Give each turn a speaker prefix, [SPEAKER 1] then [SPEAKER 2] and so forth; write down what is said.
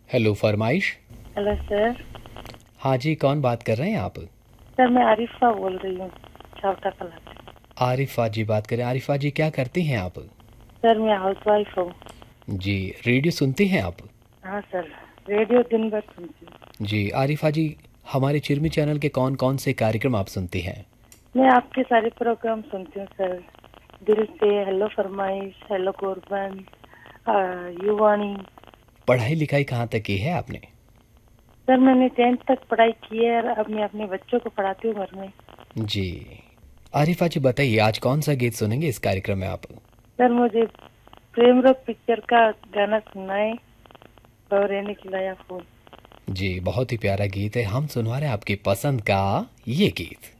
[SPEAKER 1] Hello फरमाइश।
[SPEAKER 2] Hello sir.
[SPEAKER 1] हाँ जी, कौन बात कर रहे हैं आप?
[SPEAKER 2] सर मैं आरिफा बोल रही हूँ, छावटा कला से।
[SPEAKER 1] आरिफा जी बात करें। आरिफा जी क्या करती हैं आप?
[SPEAKER 2] सर मैं हाउस वाइफ हूँ।
[SPEAKER 1] जी, रेडियो सुनती हैं आप?
[SPEAKER 2] हाँ सर, रेडियो दिन भर सुनती हूँ।
[SPEAKER 1] जी आरिफा जी, हमारे चिरमी चैनल के कौन कौन से कार्यक्रम आप सुनती हैं?
[SPEAKER 2] मैं आपके सारे प्रोग्राम सुनती हूँ सर। दिल से, हेलो फरमाइश, हेलो कुर्बान, युवानी।
[SPEAKER 1] पढ़ाई लिखाई कहाँ तक की है आपने?
[SPEAKER 2] सर मैंने 10th तक पढ़ाई की है और अब मैं अपने बच्चों को पढ़ाती हूँ घर में।
[SPEAKER 1] जी आरिफा जी बताइए, आज कौन सा गीत सुनेंगे इस कार्यक्रम में आप?
[SPEAKER 2] सर मुझे प्रेम रोग पिक्चर का गाना सुनना है, और ने खिलाया फूल।
[SPEAKER 1] जी बहुत ही प्यारा गीत है, हम सुनवा रहे हैं आपकी पसंद का ये गीत।